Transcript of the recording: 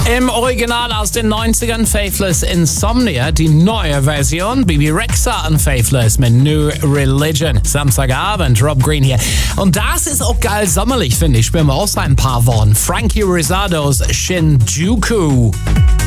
Im Original aus den 90ern Faithless Insomnia, die neue Version, Bebe Rexha und Faithless mit New Religion. Samstagabend, Rob Green hier. Und das ist auch geil sommerlich, finde ich. Spielen wir auch seit ein paar Wochen. Frankie Rizzados Shinjuku.